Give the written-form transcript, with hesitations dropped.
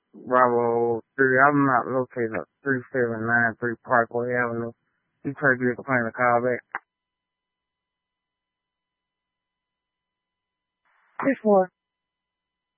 Bravo 3. I'm not located at 3793 Parkway Avenue. Detroit Vehicle Plan to call back. 3-4.